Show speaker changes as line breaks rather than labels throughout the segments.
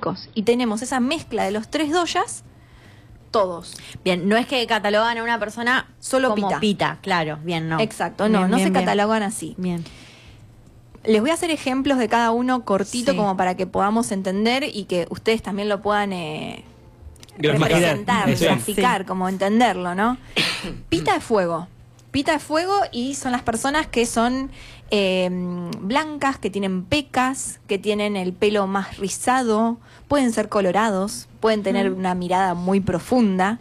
característicos. Y tenemos esa mezcla de los 3 doyas, todos.
Bien, no es que catalogan a una persona
solo
como pita, claro, bien, no.
Exacto,
bien,
no
bien,
se
bien.
catalogan así.
Bien.
Les voy a hacer ejemplos de cada uno cortito,
Sí.
como para que podamos entender y que ustedes también lo puedan
Graficar.
representar,
Sí.
graficar, como entenderlo, ¿no? Pita de fuego. Pita de fuego y son las personas que son blancas, que tienen pecas, que tienen el pelo más rizado, pueden ser colorados, pueden tener una mirada muy profunda.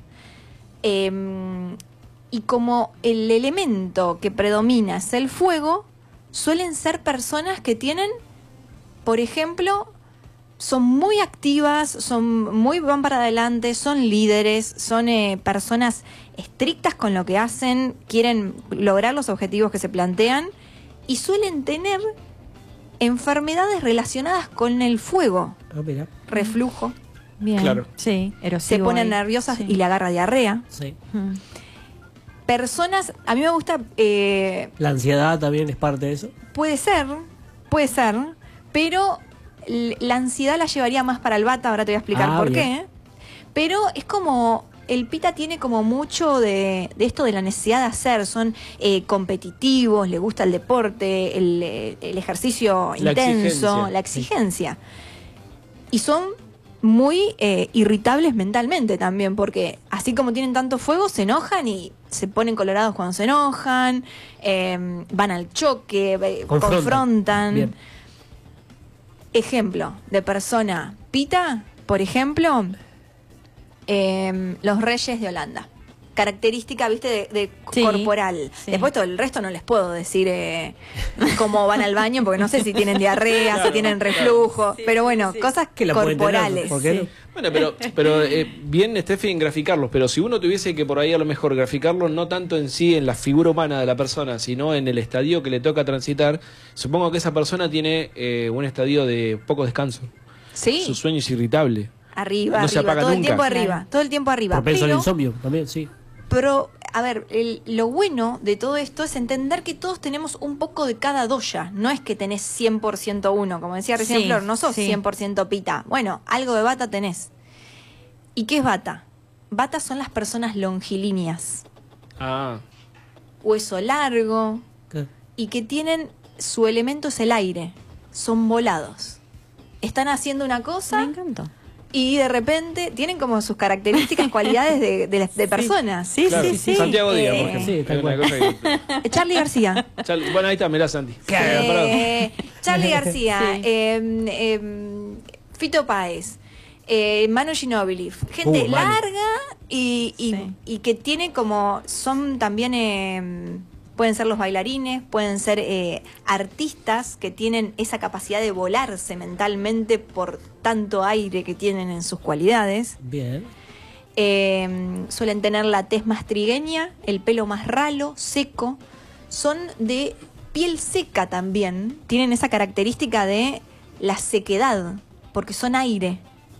Y como el elemento que predomina es el fuego, suelen ser personas que tienen, por ejemplo, son muy activas, van para adelante, son líderes, son personas estrictas con lo que hacen, quieren lograr los objetivos que se plantean y suelen tener enfermedades relacionadas con el fuego,
Mira.
reflujo,
Bien.
Claro.
Sí,
se
erosivo
ponen
ahí.
nerviosas
Sí.
y le agarra diarrea.
Sí.
Mm.
Personas, a mí me gusta,
La ansiedad también es parte de eso.
puede ser, pero la ansiedad la llevaría más para el Vata, ahora te voy a explicar por
bien.
qué. Pero es como, el Pita tiene como mucho de esto de la necesidad de hacer, son competitivos, le gusta el deporte, el ejercicio
La
intenso,
exigencia.
la exigencia. Y son muy irritables mentalmente también, porque así como tienen tanto fuego, se enojan y se ponen colorados cuando se enojan, van al choque, confrontan.
Bien.
Ejemplo de persona Pita, por ejemplo, los reyes de Holanda. Característica, viste, de
Sí,
corporal.
sí.
Después todo el resto no les puedo decir cómo van al baño, porque no sé si tienen diarrea, si
Claro,
tienen
claro.
reflujo. Pero bueno, cosas
Que la pueden tener,
corporales.
¿por qué no?
Bueno, pero bien, Steffi, en graficarlos, pero si uno tuviese que por ahí a lo mejor graficarlos no tanto en sí, en la figura humana de la persona, sino en el estadio que le toca transitar, supongo que esa persona tiene un estadio de poco descanso.
Sí,
Su sueño es irritable.
arriba,
no se
arriba,
apaga
todo el
nunca.
tiempo arriba,
Claro.
todo el tiempo arriba.
Propenso al
Pero,
insomnio también, sí.
pero, a ver, lo bueno de todo esto es entender que todos tenemos un poco de cada doya. No es que tenés 100% uno, como decía recién
Sí,
Flor, no sos
sí.
100% Pita. Bueno, algo de Vata tenés. ¿Y qué es Vata? Vata son las personas longilíneas,
Ah,
hueso largo,
¿Qué?
y que tienen, su elemento es el aire, son volados. Están haciendo una
Me
cosa
encantó.
y de repente tienen como sus características, cualidades de personas.
Sí,
claro.
sí, sí.
Santiago Díaz, por ejemplo.
Sí, tal
Hay una
cual.
cosa que-
Charlie García.
Bueno, ahí está, mirá, Santi.
Charlie García,
Sí.
Fito Páez, Manu Ginóbili, gente
Manu.
larga y
Sí.
que tiene como, son también, pueden ser los bailarines, pueden ser artistas que tienen esa capacidad de volarse mentalmente por tanto aire que tienen en sus cualidades.
Bien.
Suelen tener la tez más trigueña, el pelo más ralo, seco. Son de piel seca también. Tienen esa característica de la sequedad, porque son aire.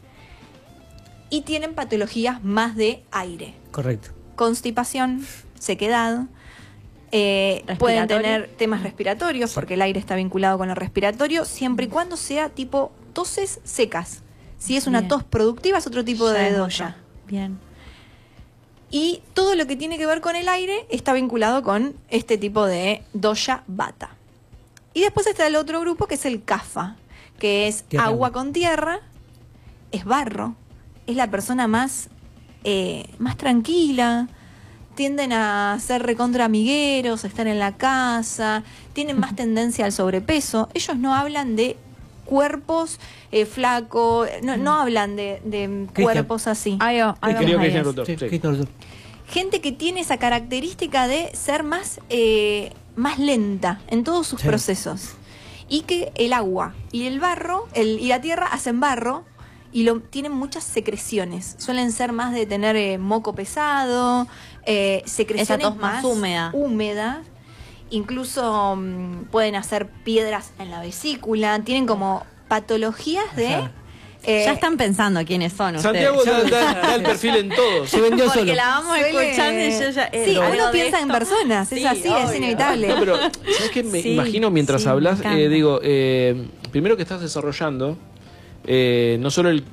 Y tienen patologías más de aire.
Correcto.
Constipación, sequedad. Pueden
Respiratorio.
tener temas respiratorios, porque el aire está vinculado con lo respiratorio, siempre y cuando sea tipo toses secas. Si es una
Bien.
tos productiva, es otro tipo
Ya
de
es
doya.
otra. Bien.
Y todo lo que tiene que ver con el aire está vinculado con este tipo de doya Vata. Y después está el otro grupo que es el Kapha, que es
Tierra.
agua con tierra, es barro, es la persona más tranquila, tienden a ser recontra amigueros, a estar en la casa, tienen más tendencia al sobrepeso. Ellos no hablan de cuerpos flacos, no hablan de cuerpos así.
Ahí va, ahí
Mi querido
vamos a
Cristian
eso.
Rutor,
Sí,
sí.
Cristian.
Gente que tiene esa característica de ser más lenta en todos sus
Sí.
procesos. Y que el agua y el barro y la tierra hacen barro y tienen muchas secreciones. Suelen ser más de tener moco pesado, secreciones
Esa tos más húmeda.
húmedas. Incluso pueden hacer piedras en la vesícula. Tienen como patologías de...
Ajá.
Ya están pensando quiénes son ustedes.
Santiago da el perfil en todo.
Se vendió
Porque
solo.
la vamos
Suele-
escuchando y yo ya...
Sí,
algo
uno
de
piensa en
esto.
personas,
Sí,
es así, es
obvio.
inevitable.
No, pero ¿sabes qué? Me
Sí,
imagino mientras
sí, me
hablas,
encanta.
digo, primero que estás desarrollando no solo